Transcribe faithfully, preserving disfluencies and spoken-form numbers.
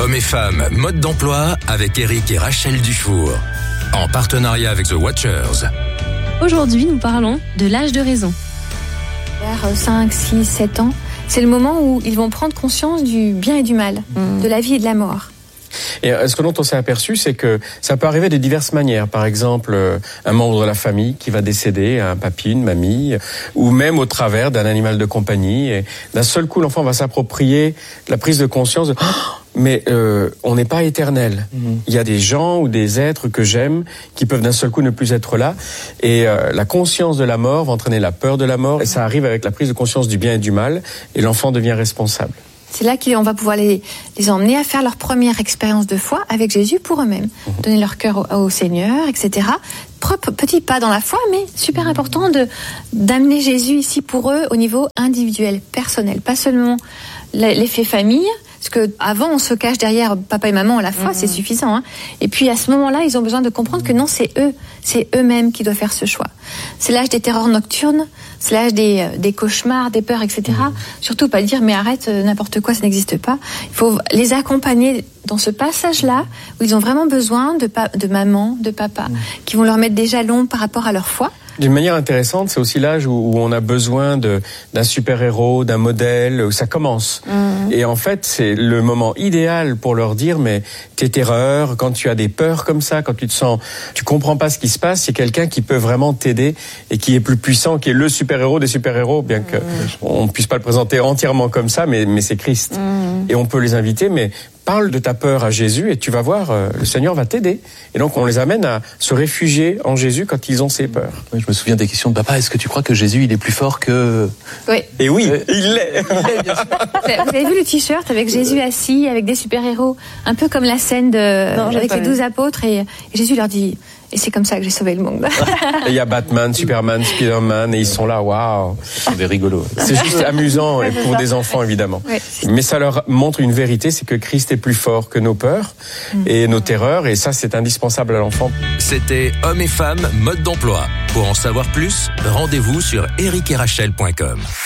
Hommes et femmes, mode d'emploi avec Eric et Rachel Dufour. En partenariat avec The Watchers. Aujourd'hui, nous parlons de l'âge de raison. Vers cinq, six, sept ans, c'est le moment où ils vont prendre conscience du bien et du mal, mmh. de la vie et de la mort. Et ce que dont on s'est aperçu, c'est que ça peut arriver de diverses manières. Par exemple, un membre de la famille qui va décéder, un papy, une mamie, ou même au travers d'un animal de compagnie. Et d'un seul coup, l'enfant va s'approprier la prise de conscience de oh, mais euh, on n'est pas éternel. Mmh. Il y a des gens ou des êtres que j'aime qui peuvent d'un seul coup ne plus être là. Et euh, la conscience de la mort va entraîner la peur de la mort. Et ça arrive avec la prise de conscience du bien et du mal. Et l'enfant devient responsable. C'est là qu'on va pouvoir les, les emmener à faire leur première expérience de foi avec Jésus pour eux-mêmes. Mmh. Donner leur cœur au, au Seigneur, et cetera. Propre, petit pas dans la foi, mais super important de, d'amener Jésus ici pour eux au niveau individuel, personnel. Pas seulement l'effet famille, parce que avant on se cache derrière papa et maman, la foi, mmh. c'est suffisant. Hein. Et puis à ce moment-là, ils ont besoin de comprendre que non, c'est eux, c'est eux-mêmes qui doivent faire ce choix. C'est l'âge des terreurs nocturnes, c'est l'âge des, des cauchemars, des peurs, et cetera. Mmh. Surtout pas dire mais arrête, n'importe quoi, ça n'existe pas. Il faut les accompagner dans ce passage-là où ils ont vraiment besoin de, pa- de maman, de papa, mmh. qui vont leur mettre des jalons par rapport à leur foi. D'une manière intéressante, c'est aussi l'âge où, où on a besoin de, d'un super-héros, d'un modèle, où ça commence. Mmh. Et en fait, c'est le moment idéal pour leur dire, mais tes terreurs, quand tu as des peurs comme ça, quand tu te sens, tu comprends pas ce qui se passe, c'est quelqu'un qui peut vraiment t'aider et qui est plus puissant, qui est le super-héros des super-héros, bien que mmh. on puisse pas le présenter entièrement comme ça, mais, mais c'est Christ. Mmh. Et on peut les inviter, mais parle de ta peur à Jésus et tu vas voir, euh, le Seigneur va t'aider. Et donc on les amène à se réfugier en Jésus quand ils ont ces peurs. Oui, je me souviens des questions de papa. Est-ce que tu crois que Jésus il est plus fort que... Oui. Et oui, euh... il l'est. Vous avez vu le t-shirt avec Jésus assis, avec des super-héros, un peu comme la scène de non, avec les douze apôtres et, et Jésus leur dit. Et c'est comme ça que j'ai sauvé le monde. Il y a Batman, Superman, Spider-Man, et ils sont là, waouh. C'est des rigolos. C'est juste amusant et pour des enfants, évidemment. Oui. Mais ça leur montre une vérité, c'est que Christ est plus fort que nos peurs et nos terreurs, et ça, c'est indispensable à l'enfant. C'était Hommes et femmes, mode d'emploi. Pour en savoir plus, rendez-vous sur eric et rachel point com.